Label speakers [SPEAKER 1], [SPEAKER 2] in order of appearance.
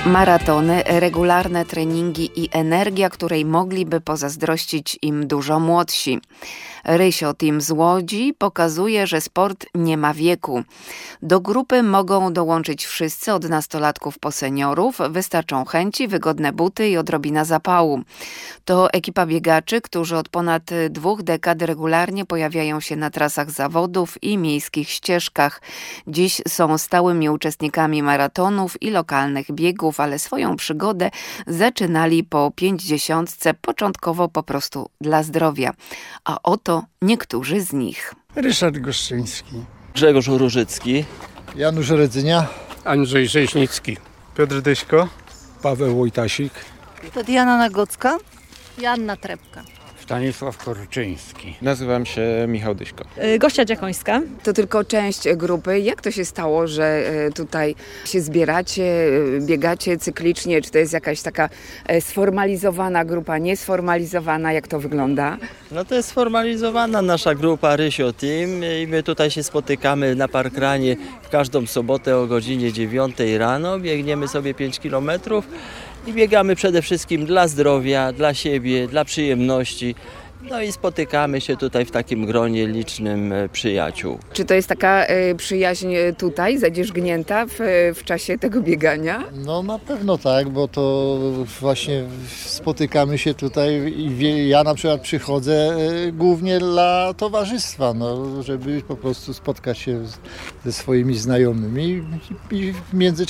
[SPEAKER 1] Maratony, regularne treningi i energia, której mogliby pozazdrościć im dużo młodsi. Rysio Team z Łodzi pokazuje, że sport nie ma wieku. Do grupy mogą dołączyć wszyscy, od nastolatków po seniorów. Wystarczą chęci, wygodne buty i odrobina zapału. To ekipa biegaczy, którzy od ponad 2 dekad regularnie pojawiają się na trasach zawodów i miejskich ścieżkach. Dziś są stałymi uczestnikami maratonów i lokalnych biegów, ale swoją przygodę zaczynali po 50, początkowo po prostu dla zdrowia. A oto niektórzy z nich.
[SPEAKER 2] Ryszard Goszczyński,
[SPEAKER 3] Grzegorz Różycki,
[SPEAKER 4] Janusz Rydzynia,
[SPEAKER 2] Andrzej Rzeźnicki,
[SPEAKER 4] Piotr Dyśko,
[SPEAKER 2] Paweł Wojtasik,
[SPEAKER 5] To Diana Nagocka.
[SPEAKER 6] Joanna Trepka.
[SPEAKER 2] Stanisław Korczyński.
[SPEAKER 7] Nazywam się Michał Dyśko.
[SPEAKER 6] Gościa Dziakońska.
[SPEAKER 1] To tylko część grupy. Jak to się stało, że tutaj się zbieracie, biegacie cyklicznie? Czy to jest jakaś taka sformalizowana grupa, niesformalizowana? Jak to wygląda?
[SPEAKER 3] no to jest sformalizowana nasza grupa Rysio Team i my tutaj się spotykamy na parkranie w każdą sobotę o godzinie 9 rano. Biegniemy sobie 5 km i biegamy przede wszystkim dla zdrowia, dla siebie, dla przyjemności. No i spotykamy się tutaj w takim gronie licznym przyjaciół.
[SPEAKER 1] Czy to jest taka przyjaźń tutaj, zadzierzgnięta w czasie tego biegania?
[SPEAKER 4] No na pewno tak, bo to właśnie spotykamy się tutaj i ja na przykład przychodzę głównie dla towarzystwa, no, żeby po prostu spotkać się ze swoimi znajomymi i w międzyczasie